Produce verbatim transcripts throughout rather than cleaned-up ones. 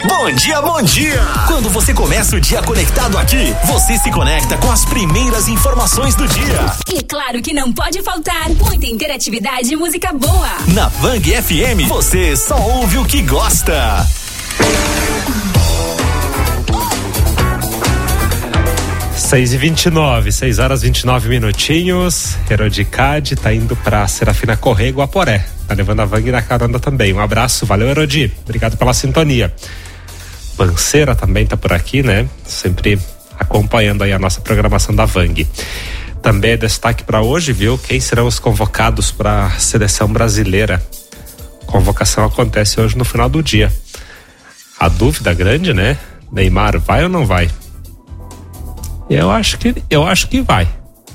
Bom dia, bom dia! Quando você começa o dia conectado aqui, você se conecta com as primeiras informações do dia. E claro que não pode faltar muita interatividade e música boa. Na Vang F M, você só ouve o que gosta. seis e vinte e nove, seis horas e vinte e nove minutinhos. Herodicade tá indo pra Serafina Correia, Guaporé. Tá levando a Vang na carona também. Um abraço, valeu, Herodi. Obrigado pela sintonia. Panceira também tá por aqui, né? Sempre acompanhando aí a nossa programação da Vang. Também é destaque para hoje, viu? Quem serão os convocados para a seleção brasileira? Convocação acontece hoje no final do dia. A dúvida grande, né? Neymar vai ou não vai? Eu acho que, eu acho que vai.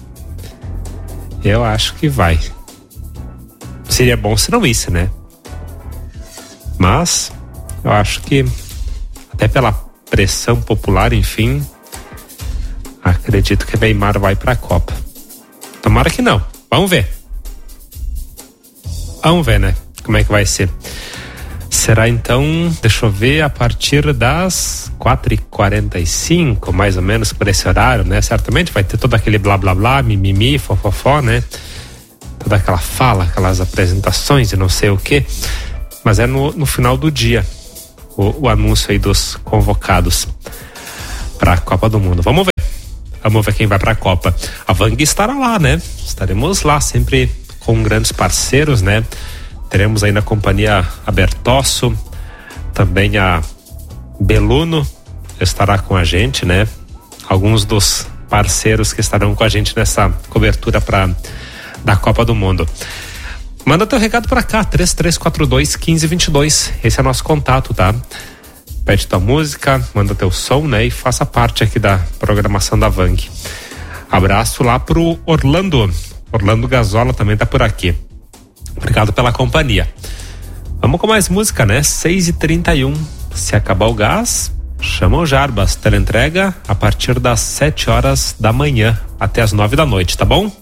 Eu acho que vai. Seria bom se não isso, né? Mas eu acho que até pela pressão popular, enfim, acredito que Neymar vai para a Copa. Tomara que não. Vamos ver. Vamos ver, né? Como é que vai ser. Será então, deixa eu ver, a partir das quatro e quarenta e cinco, mais ou menos, por esse horário, né? Certamente vai ter todo aquele blá blá blá, mimimi, fofofó, né? Toda aquela fala, aquelas apresentações e não sei o quê. Mas é no, no final do dia o, o anúncio aí dos convocados para a Copa do Mundo. Vamos ver. Vamos ver quem vai para a Copa. A Vang estará lá, né? Estaremos lá sempre com grandes parceiros, né? Teremos aí na companhia a Bertosso, também a Beluno estará com a gente, né? Alguns dos parceiros que estarão com a gente nessa cobertura pra, da Copa do Mundo. Manda teu recado pra cá, três três quatro dois, um cinco dois dois. Esse é nosso contato, tá? Pede tua música, manda teu som, né? E faça parte aqui da programação da Vang. Abraço lá pro Orlando. Orlando Gazola também tá por aqui. Obrigado pela companhia. Vamos com mais música, né? seis e trinta e um. Se acabar o gás, chama o Jarbas. Teleentrega a partir das sete horas da manhã até as nove da noite, tá bom?